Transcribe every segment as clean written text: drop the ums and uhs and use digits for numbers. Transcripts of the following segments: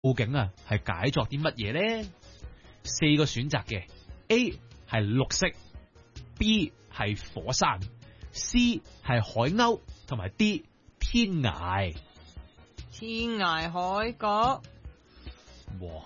景啊係解作啲乜嘢咧？4個選擇嘅 A 係綠色 ，B 係火山 ，C 係海鷗，同埋 D 天涯。 天涯海角。 哇！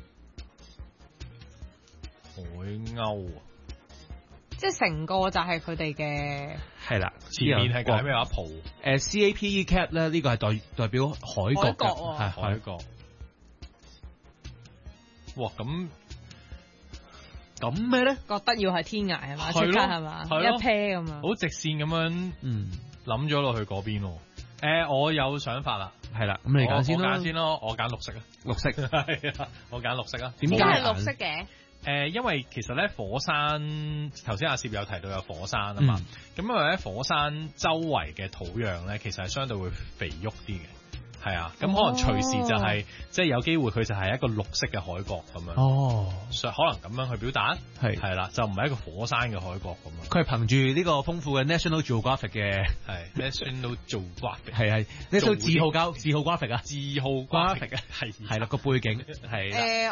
海鷗啊！ 即係成個就係佢哋嘅係啦， 前面係解咩話？蒲 CAPE 咧呢個係代表海角嘅，係海角。哇！咁咩咧？ 覺得要係天涯係嘛？ 係咯即刻係嘛？ 係咯一 pair 咁啊！ 好直線咁樣，諗咗落去嗰邊喎。我有想法啦， 係啦，咁你揀先啦。 我揀先咯，我揀綠色啊， 綠色係啊，我揀綠色啊。 點解係綠色嘅？ 因為其實咧火山頭先阿攝有提到有火山啊嘛，咁因為咧火山周圍嘅土壤咧，其實係相對會肥沃啲嘅。係啊，咁可能隨時就係即係有機會佢就係一個綠色嘅海角咁樣。 哦， 可能咁樣去表達係啦，就唔係一個火山嘅海角咁樣。 佢係憑住呢個豐富嘅 National Geographic 嘅 National Geographic 係 National 字號 Graphic 啊， 字號 Graphic 啊， 係啦個背景係。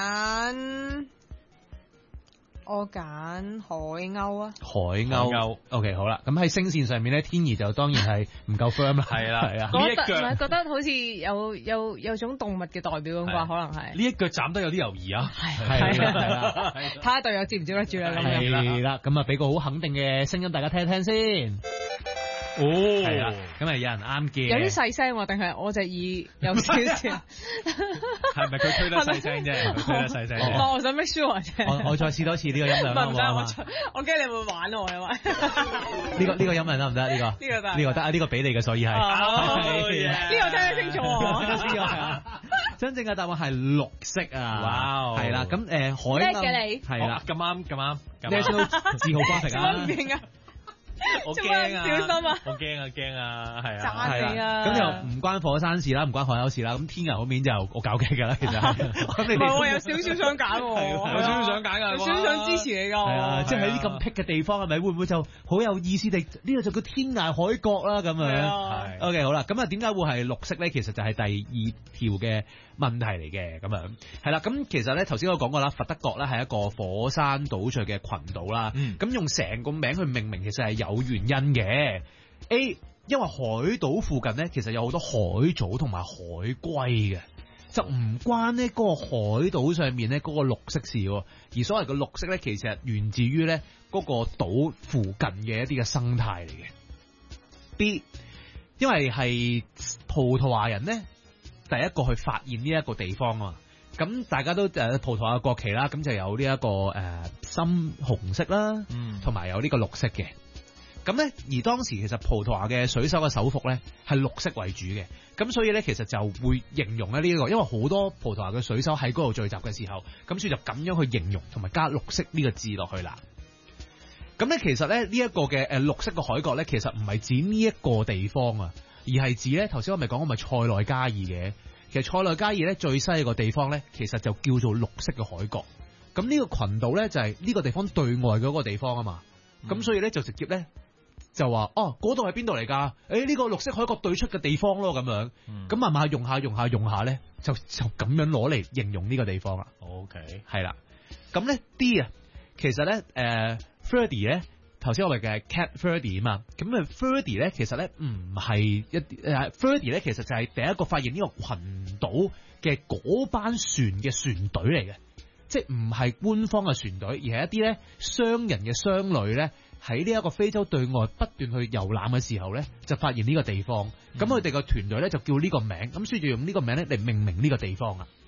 我揀海鷗啊！ 海鷗 ，OK 好啦，咁喺聲線上面咧，天兒就當然係唔夠 firm 啦， 係啦， 係啊， 呢一腳唔係覺得好似有種動物嘅代表咁啩，可能係呢一腳斬得有啲猶豫啊， 係啦， 睇下隊友接唔接得住啦，咁樣係啦，咁啊俾個好肯定嘅聲音大家聽一聽先。 哦，係啦，咁啊有人啱嘅， 有啲細聲喎，定係我隻耳有少少？ 係咪佢吹得細聲啫？佢吹得細聲啫。 我想 make sure 啫。 我再試多次呢個音量唔得，我驚你會玩我因為。 呢個音量得唔得？呢個得啊！呢個俾你嘅，所以係。 呢個聽得清楚喎。 真正嘅答案係綠色啊！ 哇， 係啦，咁海鷗係啦， 咁啱。 National 字號Graphic啊！ 我驚啊！ 小心啊！ 我驚啊！係啊！ 炸死啊！ 咁又唔關火山事啦，唔關海鷗事啦。咁天涯嗰邊就我搞嘅㗎啦，其實。咁你哋我有少少想揀喎， 有少少想揀㗎， 有少少想支持你㗎。 係啊，即係喺啲咁僻嘅地方，係咪會唔會就好有意思地呢個就叫天涯海角啦咁樣？ 係。 OK 好啦，咁啊點解會係綠色咧？其實就係第二條嘅問題嚟嘅咁樣。係啦，咁其實咧頭先我講過啦，佛得角咧係一個火山島嶼嘅群島啦。咁用成個名去命名，其實係有原因嘅。A 因為海島附近咧，其實有好多海藻同埋海龜嘅，就唔關呢嗰個海島上面咧嗰個綠色事喎。而所謂嘅綠色咧，其實源自於咧嗰個島附近嘅一啲嘅生態嚟嘅。B 因為係葡萄牙人咧第一個去發現呢一個地方啊，咁大家都葡萄牙嘅國旗啦，咁就有呢一個深紅色啦，同埋有呢個綠色嘅。咁咧，而當時其實葡萄牙嘅水手嘅手服咧係綠色為主嘅，咁所以咧其實就會形容咧呢一個，因為好多葡萄牙嘅水手喺嗰度聚集嘅時候，咁所以就咁樣去形容同埋加綠色呢個字落去啦。咁咧其實咧呢一個嘅綠色嘅海角咧，其實唔係指呢一個地方啊，而係指咧頭先我咪講過咪塞內加爾嘅，其實塞內加爾咧最西個地方咧，其實就叫做綠色嘅海角。咁呢個群島咧就係呢個地方對外嗰個地方啊嘛，咁所以咧就直接咧。就話嗰度係邊度嚟㗎？呢個綠色海角對出嘅地方咯，咁樣，咁慢慢用下咧，就咁樣攞嚟形容呢個地方啦。 OK， 係啦。咁咧 D 啊，其實咧Ferdy 咧，頭先我哋嘅 Cat Ferdy 啊嘛，咁Ferdy 咧其實咧唔係一Ferdy 咧，其實就係第一個發現呢個群島嘅嗰班船嘅船隊嚟嘅，即係唔係官方嘅船隊，而係一啲咧商人嘅商旅咧。喺呢一個非洲對外不斷去遊覽嘅時候咧，就發現呢個地方，咁佢哋個團隊咧就叫呢個名，咁所以就用呢個名咧嚟命名呢個地方啊。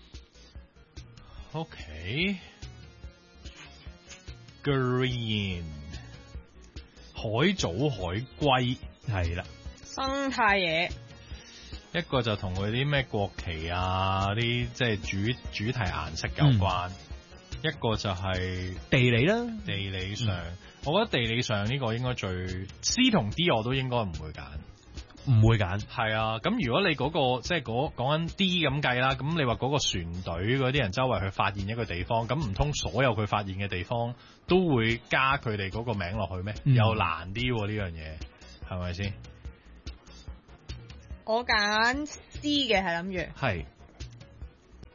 OK，Green 海藻海龜係啦， 生態嘢。 一個就同佢啲咩國旗啊啲即係主題顏色有關，一個就係地理啦， 地理上。我覺得地理上呢個應該最 C 同 D 我都應該唔會揀，係啊。咁如果你嗰個即係講緊 D 咁計啦，咁你話嗰個船隊嗰啲人周圍去發現一個地方，咁唔通所有佢發現嘅地方都會加佢哋嗰個名落去咩？又難啲喎呢樣嘢，係咪先？ 我揀 C 嘅係諗住。 係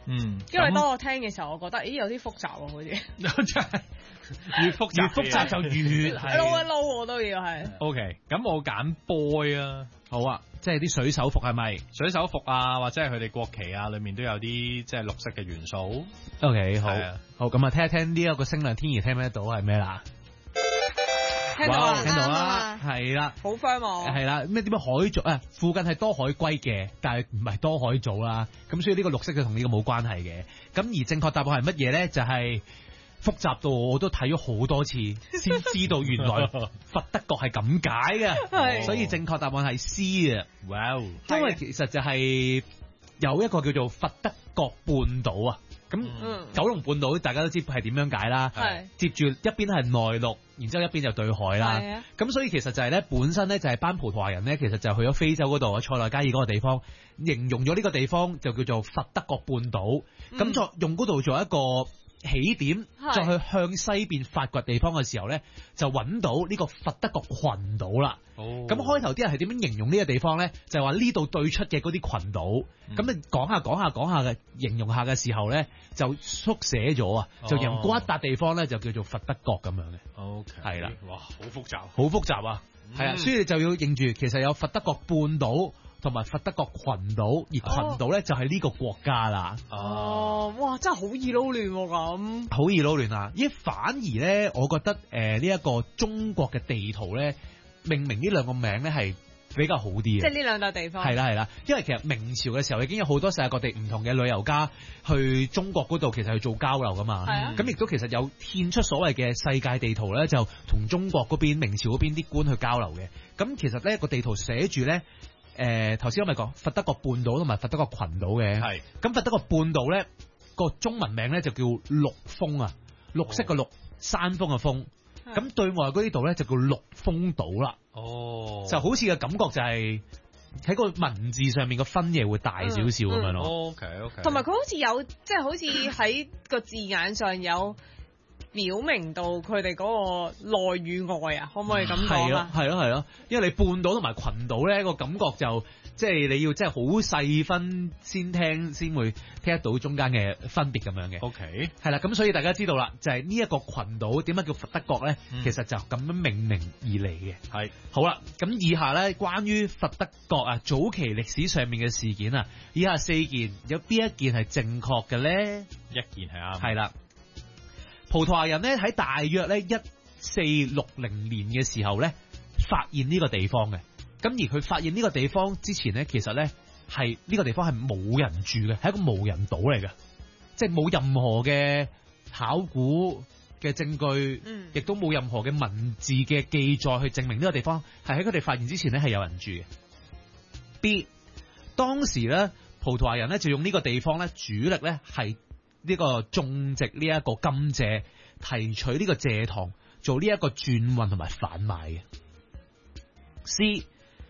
因為當我聽嘅時候，我覺得有啲複雜喎，好似真係越複雜就越係撈一撈我都要係。 OK， 咁我揀 boy 啊， 好啊，即係啲水手服係咪？ 水手服啊，或者係佢哋國旗啊，裏面都有啲即係綠色嘅元素。 OK， 好，咁啊，聽一聽呢一個星亮天兒聽唔聽得到係咩啦？ 聽到啦， 聽到啦，係啦， 好 firm 喎， 係啦，咩點解海藻啊？附近係多海龜嘅，但係唔係多海藻啦。咁所以呢個綠色就同呢個冇關係嘅。咁而正確答案係乜嘢咧？就係複雜到我都睇咗好多次，先知道原來佛得角係咁解嘅。所以正確答案係 C 啊！哇，因為其實就係有一個叫做佛得角半島啊。咁九龍半島大家都知係點樣解啦，接住一邊係內陸，然之後一邊就對海啦。咁所以其實就係咧，本身咧就係班葡萄牙人咧，其實就去咗非洲嗰度塞內加爾嗰個地方，形容咗呢個地方就叫做佛得角半島。咁再用嗰度做一個起點，再去向西邊發掘地方嘅時候咧，就揾到呢個佛得角群島啦。咁開頭啲人係點樣形容呢個地方咧？就係話呢度對出嘅嗰啲群島。咁你講下嘅形容下嘅時候咧，就縮寫咗啊，就形容嗰一笪地方咧就叫做佛得角咁樣嘅。 OK， 係啦，哇，好複雜啊，係啊，所以你就要認住，其實有佛得角半島同埋佛得角群島，而群島咧就係呢個國家啦。 哇，真係好易撈亂咁， 好易撈亂啊！反而咧，我覺得呢一個中國嘅地圖咧，命名呢兩個名咧係比較好啲嘅。 即係呢兩笪地方。係啦，因為其實明朝嘅時候已經有好多世界各地唔同嘅旅遊家去中國嗰度，其實去做交流噶嘛。咁亦都其實有獻出所謂嘅世界地圖咧，就同中國嗰邊明朝嗰邊啲官去交流嘅。咁其實呢個地圖寫住咧。頭先我咪講佛得角半島同埋佛得角群島嘅，咁佛得角半島咧個中文名咧就叫陸豐啊，綠色嘅綠，山峰嘅峰，咁對外嗰啲島咧就叫陸豐島啦，就好似嘅感覺就係喺個文字上面個分野會大少少咁樣咯。 OK， 同埋佢好似有即係好似喺個字眼上有表明到佢哋嗰個內與外啊，可唔可以咁講啊？ 係咯，因為你半島同埋群島咧個感覺就即係你要即係好細分先會聽得到中間嘅分別咁樣嘅。 OK， 係啦，咁所以大家知道啦，就係呢一個群島點解叫佛得角咧？其實就咁樣命名而嚟嘅。係好啦，咁以下咧關於佛得角啊早期歷史上面嘅事件啊，以下4件有邊一件係正確嘅咧？ 一件係啱。係啦。葡萄牙人咧喺大約咧1460年嘅時候咧發現呢個地方嘅，咁而佢發現呢個地方之前咧，其實咧係呢個地方係冇人住嘅，係一個無人島嚟嘅，即係冇任何嘅考古嘅證據，亦都冇任何嘅文字嘅記載去證明呢個地方係喺佢哋發現之前咧係有人住嘅。B 當時咧葡萄牙人咧就用呢個地方咧主力咧係呢個種植呢一個甘蔗，提取呢個蔗糖，做呢一個轉運同埋販賣嘅。C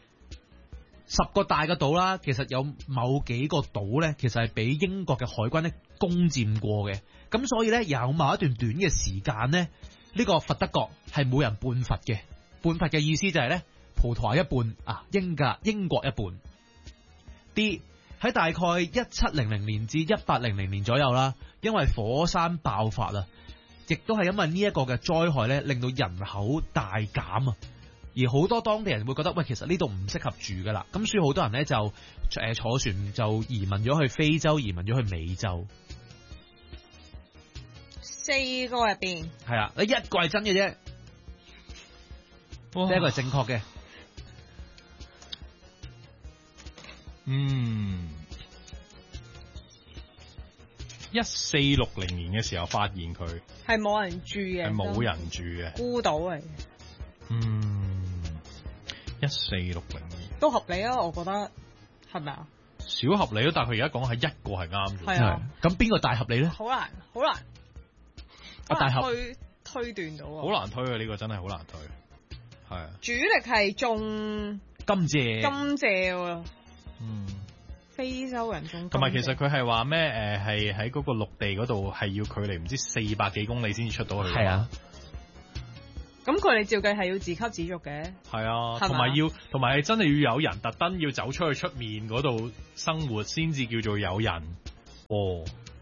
10個大嘅島啦，其實有某幾個島咧，其實係俾英國嘅海軍咧攻佔過嘅。咁所以咧有某一段短嘅時間咧，呢個佛得角係冇人半佛嘅。半佛嘅意思就係咧葡萄牙一半啊，英國一半。D喺大概1700年至1800年左右啦，因為火山爆發啊，亦都係因為呢一個嘅災害咧，令到人口大減啊，而好多當地人會覺得喂，其實呢度唔適合住噶啦，咁所以好多人咧就坐船就移民咗去非洲，移民咗去美洲。 4個入邊係啊，你一個係真嘅啫，呢一個係正確嘅。 1460年嘅時候發現佢係冇人住嘅， 係冇人住嘅孤島嚟嘅。 1460年都合理啊，我覺得係咪啊？ 少合理咯，但係佢而家講係一個係啱嘅。 係啊， 咁邊個大合理咧？ 好難大合推斷到啊！ 好難推啊！呢個真係好難推。係啊， 主力係種甘蔗喎。非洲人種， 同埋其實佢係話咩？係喺嗰個陸地嗰度係要距離唔知400幾公里先至出到去。 係啊， 咁佢哋照計係要自給自足嘅。 係啊，同埋係真係要有人特登要走出去出面嗰度生活先至叫做有人。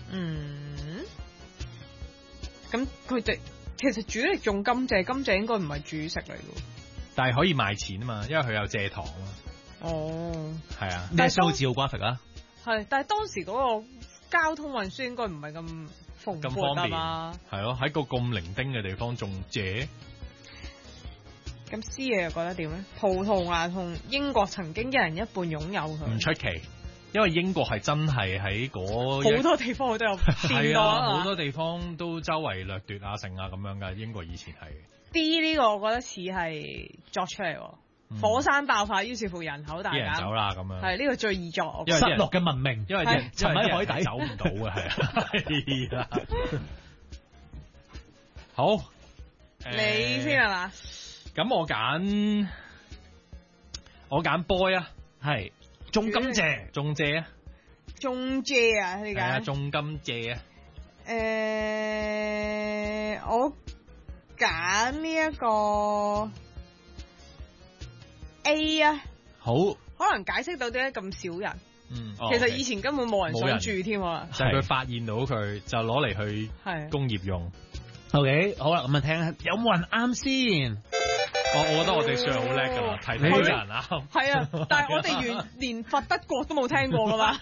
咁佢哋其實主力種甘蔗，甘蔗應該唔係主食嚟嘅。 但係可以賣錢啊嘛，因為佢有蔗糖啊。 哦， 係啊， 咩數字好 graphic 啊？ 係，但係當時嗰個交通運輸應該唔係咁蓬勃啊嘛。 係咯，喺個咁零丁嘅地方種蔗。 咁師爺又覺得點咧？葡萄牙同英國曾經一人一半擁有佢， 唔出奇，因為英國係真係喺好多地方佢都有掂到啊，好多地方都周圍掠奪啊、成啊咁樣㗎。英國以前係 D 呢個，我覺得似係作出嚟喎。火山爆發，於是乎人口大減， 人走啦咁樣。 係呢個最易作， 失落嘅文明， 因為沉喺海底走唔到嘅係啊。好， 你先係嘛？ 咁我揀 boy 啊， 係種甘蔗， 種蔗啊， 種蔗啊，你揀種甘蔗啊。 我揀呢一個 A 啊， 好， 可能解釋到點解咁少人。其實以前根本冇人想住添啊， 就係佢發現到佢就攞嚟去工業用。 OK， 好啦，咁啊聽下有冇人啱先？ 我覺得我哋算係好叻㗎啦，睇呢啲人啱。 係啊，但係我哋連佛德國都冇聽過㗎嘛，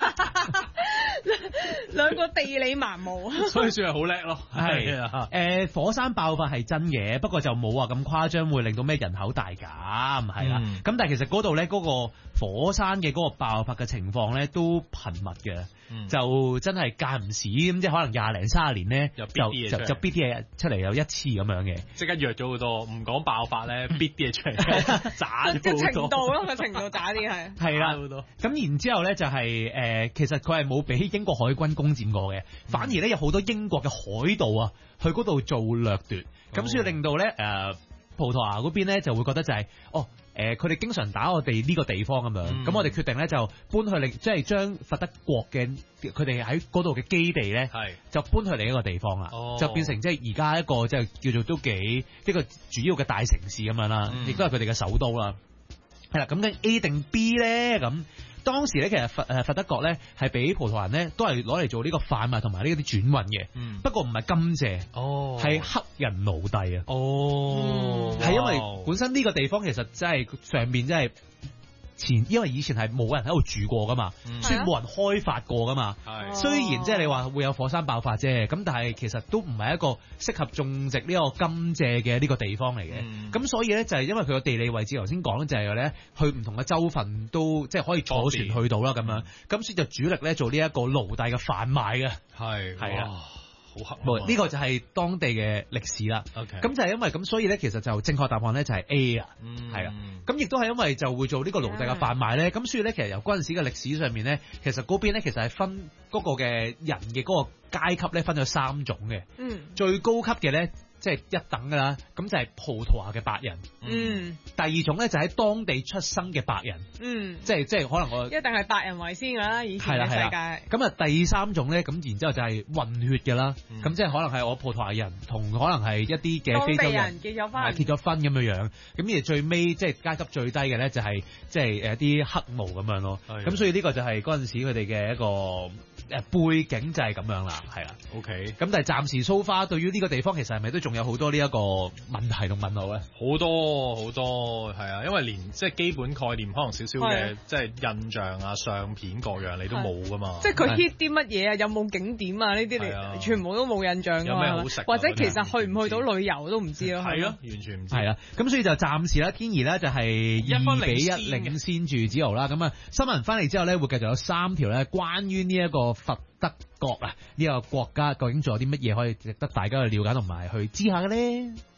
兩個地理盲毛， 所以算係好叻咯。係啊， 火山爆發係真嘅，不過就冇話咁誇張，會令到咩人口大減係啦。咁但係其實嗰度咧嗰個火山嘅嗰個爆發嘅情況咧都頻密嘅，就真係間唔時咁，即係可能20零30年咧就逼啲嘢出嚟有一次咁樣嘅， 即刻弱咗好多。唔講爆發咧，逼啲嘢出嚟渣咗好多。 程度咯，個程度渣啲係啦。咁然之後咧就係其實佢係冇俾英國海軍攻佔過嘅，反而咧有好多英國嘅海盜啊去嗰度做掠奪，咁所以令到咧葡萄牙嗰邊咧就會覺得就係佢哋經常打我哋呢個地方咁樣，咁我哋決定咧就搬去即係將佛德國嘅佢哋喺嗰度嘅基地咧，就搬去另一個地方啦，就變成即係而家一個即係叫做都幾一個主要嘅大城市咁樣啦，亦都係佢哋嘅首都啦。係啦，咁跟 A 定 B 咧咁。當時咧，其實佛德國咧係俾葡萄牙咧都係攞嚟做呢個販賣同埋呢啲轉運嘅，不過唔係甘蔗，係黑人奴隸啊，係因為本身呢個地方其實真係上面真係因為以前係冇人喺度住過噶嘛，所以冇人開發過噶嘛。雖然即係你話會有火山爆發啫，咁但係其實都唔係一個適合種植呢個甘蔗嘅呢個地方嚟嘅。咁所以咧就係因為佢個地理位置，頭先講就係咧去唔同嘅州份都即係可以坐船去到啦咁樣。咁所以就主力咧做呢一個奴隸嘅販賣嘅。係啊。好黑，呢個就係當地嘅歷史啦。咁就係因為咁，所以咧其實就正確答案咧就係 A 啊，係啊。咁亦都係因為就會做呢個奴隸嘅販賣咧，咁所以咧其實由嗰陣時嘅歷史上面咧，其實嗰邊咧其實係分嗰個嘅人嘅嗰個階級咧分咗3種嘅。最高級嘅咧即係一等㗎啦，咁就係葡萄牙嘅白人。第二種咧就喺當地出生嘅白人。即係可能我一定係白人為先㗎啦，以前嘅世界。 咁啊第3種咧，咁然之後就係混血嘅啦。咁即係可能係我葡萄牙人同可能係一啲嘅非洲人結咗婚咁樣樣。咁而最尾即係階級最低嘅咧就係即係啲黑奴咁樣咯。咁所以呢個就係嗰陣時佢哋嘅一個背景就係咁樣啦，係啦。 OK。咁但係暫時 so far 對於呢個地方其實係咪都仲有好多呢一個問題同問號咧？ 好多係啊，因為連即係基本概念可能少少嘅即係印象啊、相片各樣你都冇噶嘛。 即係佢 hit 啲乜嘢啊？有冇景點啊？呢啲你全部都冇印象㗎嘛。 有咩好食？ 或者其實去唔去到旅遊都唔知咯。 係咯，完全唔知。 係啊，咁所以就暫時啦，天怡咧就係2-1領先住子豪啦。咁啊，新聞翻嚟之後咧，會繼續有3條咧關於呢一個佛德國啊呢個國家究竟仲有啲乜嘢可以值得大家去了解同埋去知下嘅咧。